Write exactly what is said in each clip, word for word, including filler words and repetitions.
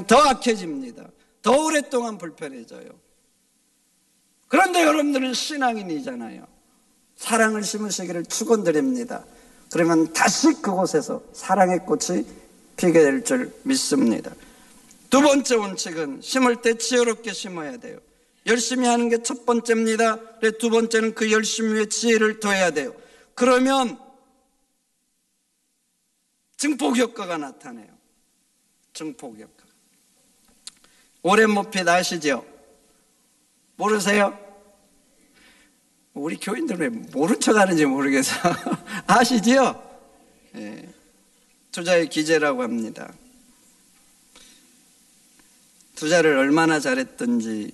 인생은 더 악해집니다. 더 오랫동안 불편해져요. 그런데 여러분들은 신앙인이잖아요. 사랑을 심으시기를 축원드립니다. 그러면 다시 그곳에서 사랑의 꽃이 피게 될 줄 믿습니다. 두 번째 원칙은 심을 때 지혜롭게 심어야 돼요. 열심히 하는 게 첫 번째입니다. 두 번째는 그 열심 위에 지혜를 더해야 돼요. 그러면 증폭 효과가 나타나요. 증폭 효과. 오랜 모핏 아시죠? 모르세요? 우리 교인들 왜 모른 척 하는지 모르겠어. 아시죠? 네. 투자의 기제라고 합니다. 투자를 얼마나 잘했던지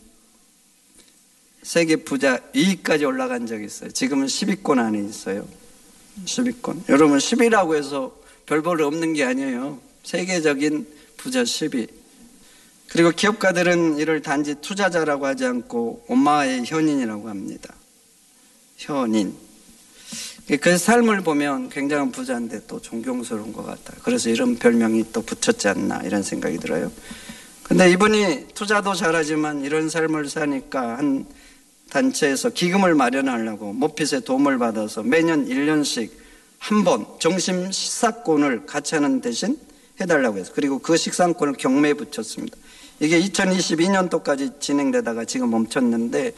세계 부자 이 위까지 올라간 적이 있어요. 지금은 십 위권 안에 있어요. 십 위권. 여러분 십 위라고 해서 별 볼 없는 게 아니에요. 세계적인 부자 십 위. 그리고 기업가들은 이를 단지 투자자라고 하지 않고 엄마의 현인이라고 합니다. 현인. 그 삶을 보면 굉장한 부자인데 또 존경스러운 것 같아요. 그래서 이런 별명이 또 붙였지 않나 이런 생각이 들어요. 근데 이분이 투자도 잘하지만 이런 삶을 사니까 한 단체에서 기금을 마련하려고 모핏의 도움을 받아서 매년 일 년씩 한 번 점심 식사권을 같이 하는 대신 해달라고 해서 그리고 그 식사권을 경매에 붙였습니다. 이게 이천이십이 년도까지 진행되다가 지금 멈췄는데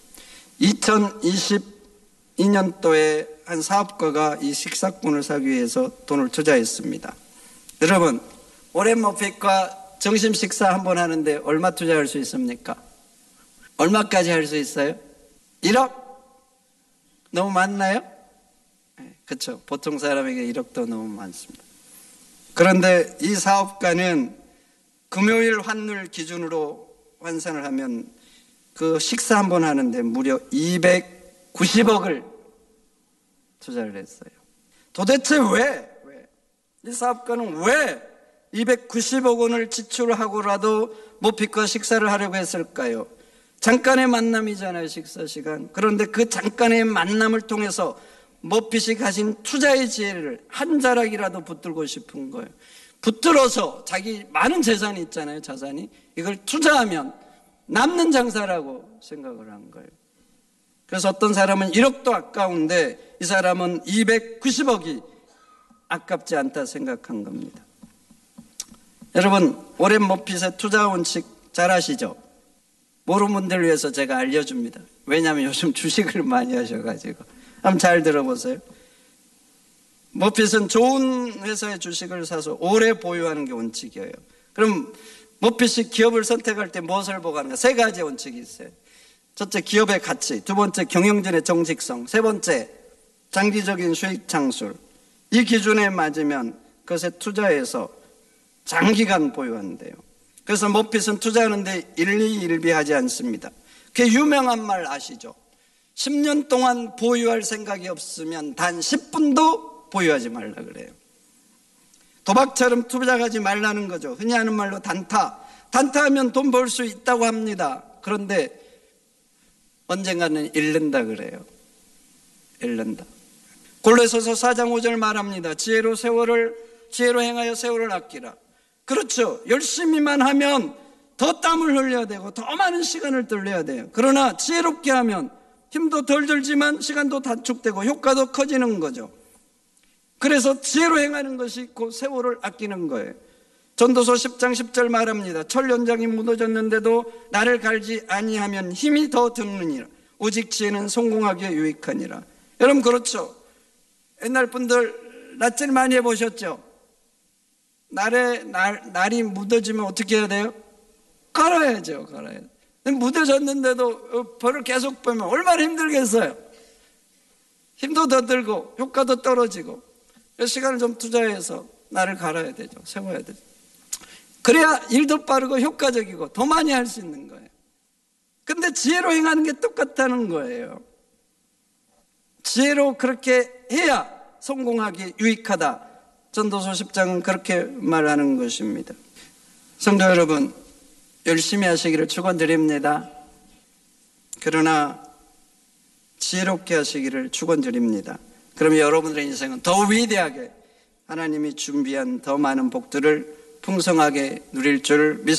이천이십이 년도에 한 사업가가 이 식사권을 사기 위해서 돈을 투자했습니다. 여러분 오렌 머핏과 점심 식사 한 번 하는데 얼마 투자할 수 있습니까? 얼마까지 할 수 있어요? 일억? 너무 많나요? 네, 그렇죠. 보통 사람에게 일억도 너무 많습니다. 그런데 이 사업가는 금요일 환율 기준으로 환산을 하면 그 식사 한 번 하는데 무려 이백구십억을 투자를 했어요. 도대체 왜? 왜? 이 사업가는 왜 이백구십억 원을 지출하고라도 모핏과 식사를 하려고 했을까요? 잠깐의 만남이잖아요, 식사 시간. 그런데 그 잠깐의 만남을 통해서 모핏이 가진 투자의 지혜를 한 자락이라도 붙들고 싶은 거예요. 붙들어서 자기 많은 재산이 있잖아요, 자산이. 이걸 투자하면 남는 장사라고 생각을 한 거예요. 그래서 어떤 사람은 일억도 아까운데 이 사람은 이백구십억이 아깝지 않다 생각한 겁니다. 여러분 오렌 머핏의 투자 원칙 잘 아시죠? 모르는 분들을 위해서 제가 알려줍니다. 왜냐하면 요즘 주식을 많이 하셔가지고 한번 잘 들어보세요. 머핏은 좋은 회사의 주식을 사서 오래 보유하는 게 원칙이에요. 그럼 머핏이 기업을 선택할 때 무엇을 보고 하는가? 세 가지 원칙이 있어요. 첫째 기업의 가치, 두 번째 경영진의 정직성, 세 번째 장기적인 수익 창출. 이 기준에 맞으면 그것에 투자해서 장기간 보유한대요. 그래서 머핏은 투자하는데 일희일비하지 않습니다. 그 유명한 말 아시죠? 십 년 동안 보유할 생각이 없으면 단 십 분도 보유하지 말라 그래요. 도박처럼 투자하지 말라는 거죠. 흔히 하는 말로 단타. 단타하면 돈 벌 수 있다고 합니다. 그런데 언젠가는 잃는다 그래요. 잃는다. 골로새서 사 장 오 절 말합니다. 지혜로 세월을 지혜로 행하여 세월을 아끼라. 그렇죠. 열심히만 하면 더 땀을 흘려야 되고 더 많은 시간을 들여야 돼요. 그러나 지혜롭게 하면 힘도 덜 들지만 시간도 단축되고 효과도 커지는 거죠. 그래서 지혜로 행하는 것이 그 세월을 아끼는 거예요. 전도서 십 장 십 절 말합니다. 철 연장이 무너졌는데도 나를 갈지 아니하면 힘이 더 드느니라. 오직 지혜는 성공하기에 유익하니라. 여러분 그렇죠. 옛날 분들 낫질 많이 해보셨죠? 날에 날, 날이 묻어지면 어떻게 해야 돼요? 갈아야죠. 갈아야 돼요. 묻어졌는데도 벌을 계속 보면 얼마나 힘들겠어요. 힘도 더 들고 효과도 떨어지고 시간을 좀 투자해서 날을 갈아야 되죠. 세워야 되죠. 그래야 일도 빠르고 효과적이고 더 많이 할 수 있는 거예요. 근데 지혜로 행하는 게 똑같다는 거예요. 지혜로 그렇게 해야 성공하기 유익하다. 전도서 십 장은 그렇게 말하는 것입니다. 성도 여러분, 열심히 하시기를 축원드립니다. 그러나 지혜롭게 하시기를 축원드립니다. 그러면 여러분들의 인생은 더 위대하게 하나님이 준비한 더 많은 복들을 풍성하게 누릴 줄 믿습니다.